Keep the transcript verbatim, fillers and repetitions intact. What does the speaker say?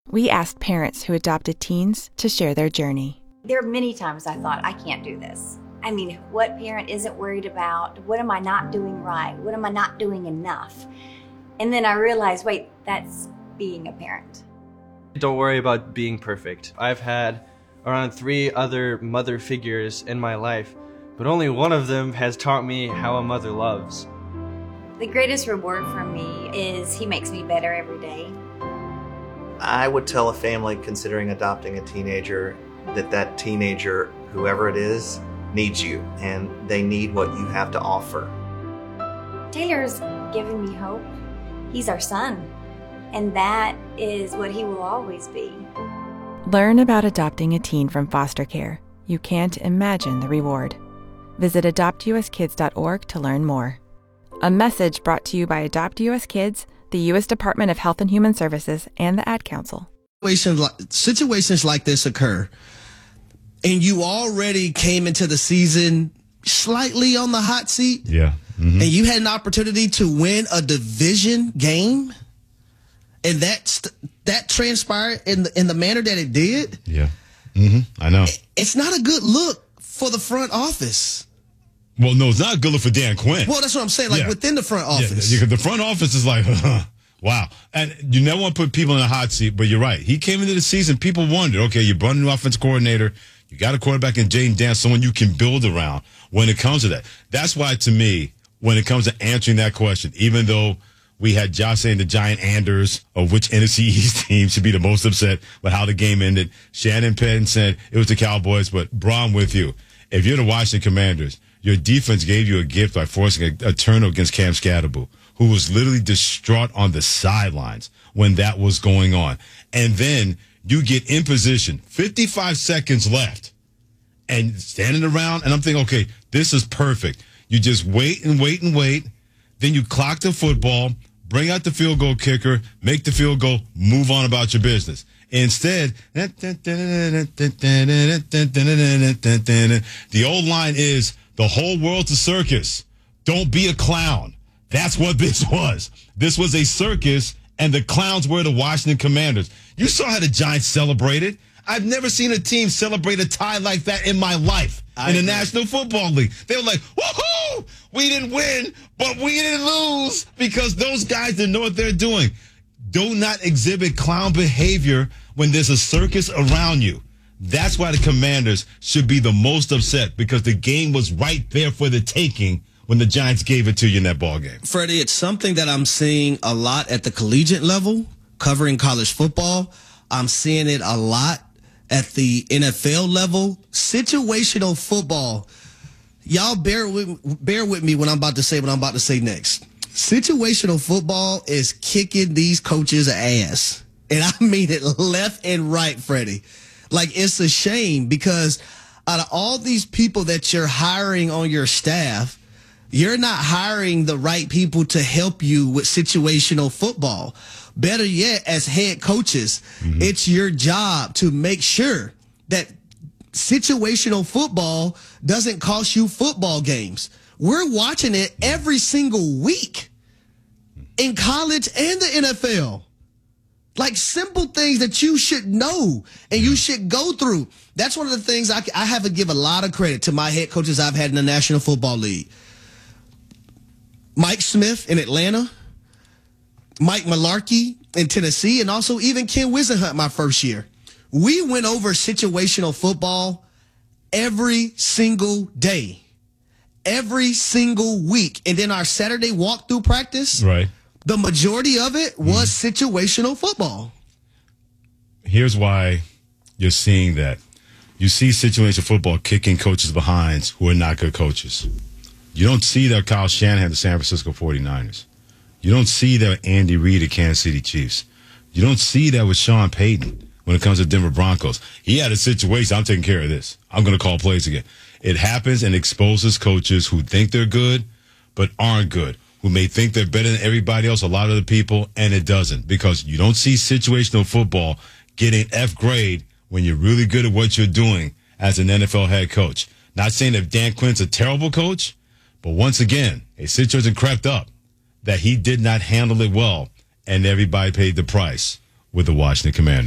We asked parents who adopted teens to share their journey. There are many times I thought, I can't do this. I mean, what parent isn't worried about, what am I not doing right? What am I not doing enough? And then I realized, wait, that's being a parent. Don't worry about being perfect. I've had around three other mother figures in my life, but only one of them has taught me how a mother loves. The greatest reward for me is he makes me better every day. I would tell a family considering adopting a teenager that that teenager, whoever it is, needs you, and they need what you have to offer. Taylor's given me hope. He's our son, and that is what he will always be. Learn about adopting a teen from foster care. You can't imagine the reward. Visit adopt u s kids dot org to learn more. A message brought to you by Adopt U S Kids, the U S Department of Health and Human Services, and the Ad Council. Situations like, situations like this occur, and you already came into the season slightly on the hot seat. Yeah. Mm-hmm. And you had an opportunity to win a division game, and that st- that transpired in the, in the manner that it did. Yeah. Mm-hmm. I know. It's not a good look for the front office. Well, no, it's not a good look for Dan Quinn. Well, that's what I'm saying. Like, yeah. within the front office. Yeah, the front office is like, huh, wow. And you never want to put people in a hot seat, but you're right. He came into the season, people wondered, okay, you brought a new offense coordinator, you got a quarterback in Jaden Daniels, someone you can build around when it comes to that. That's why, to me, when it comes to answering that question, even though we had Josh saying the Giant Anders of which N F C East team should be the most upset with how the game ended, Shannon Penn said it was the Cowboys, but bro, I'm with you. If you're the Washington Commanders, your defense gave you a gift by forcing a, a turnover against Cam Scatterbo, who was literally distraught on the sidelines when that was going on. And then you get in position, fifty-five seconds left, and standing around, and I'm thinking, okay, this is perfect. You just wait and wait and wait. Then you clock the football, bring out the field goal kicker, make the field goal, move on about your business. Instead, the old line is, the whole world's a circus. Don't be a clown. That's what this was. This was a circus, and the clowns were the Washington Commanders. You saw how the Giants celebrated. I've never seen a team celebrate a tie like that in my life I in the agree. National Football League. They were like, woohoo! We didn't win, but we didn't lose because those guys didn't know what they're doing. Do not exhibit clown behavior when there's a circus around you. That's why the Commanders should be the most upset, because the game was right there for the taking when the Giants gave it to you in that ball game. Freddie, it's something that I'm seeing a lot at the collegiate level, covering college football. I'm seeing it a lot at the N F L level. Situational football. Y'all bear with, bear with me when I'm about to say what I'm about to say next. Situational football is kicking these coaches' ass. And I mean it left and right, Freddie. Like, it's a shame, because out of all these people that you're hiring on your staff, you're not hiring the right people to help you with situational football. Better yet, as head coaches, mm-hmm. it's your job to make sure that situational football doesn't cost you football games. We're watching it every single week in college and the N F L. Like, simple things that you should know and you should go through. That's one of the things I, I have to give a lot of credit to my head coaches I've had in the National Football League. Mike Smith in Atlanta, Mike Mularkey in Tennessee, and also even Ken Wisenhunt my first year. We went over situational football every single day, every single week. And then our Saturday walkthrough practice. Right. The majority of it was mm. situational football. Here's why you're seeing that. You see situational football kicking coaches behind who are not good coaches. You don't see that Kyle Shanahan, the San Francisco forty-niners. You don't see that with Andy Reid, the Kansas City Chiefs. You don't see that with Sean Payton when it comes to Denver Broncos. He had a situation, I'm taking care of this. I'm going to call plays again. It happens and exposes coaches who think they're good but aren't good, who may think they're better than everybody else, a lot of the people, and it doesn't, because you don't see situational football getting F grade when you're really good at what you're doing as an N F L head coach. Not saying that Dan Quinn's a terrible coach, but once again, a situation crept up that he did not handle it well, and everybody paid the price with the Washington Commanders.